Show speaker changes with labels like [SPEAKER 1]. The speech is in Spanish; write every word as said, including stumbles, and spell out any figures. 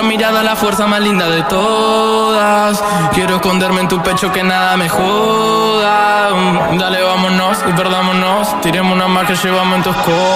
[SPEAKER 1] mirada la fuerza más linda de todas. Quiero esconderme en tu pecho que nada me joda. Dale, vámonos y perdámonos. Tiremos una más que llevamos en tus codos.